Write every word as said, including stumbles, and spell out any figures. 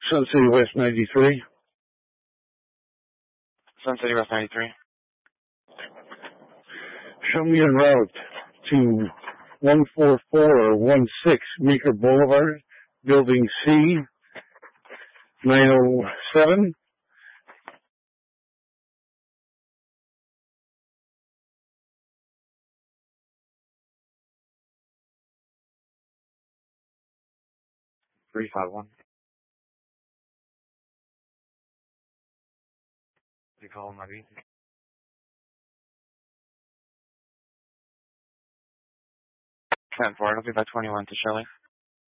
Sun City West ninety-three. Sun City West ninety-three. Show me en route to one four four or one six Meeker Boulevard, Building C, nine oh seven. three five one. You call my beat? ten four, it'll be by twenty-one to Shelley.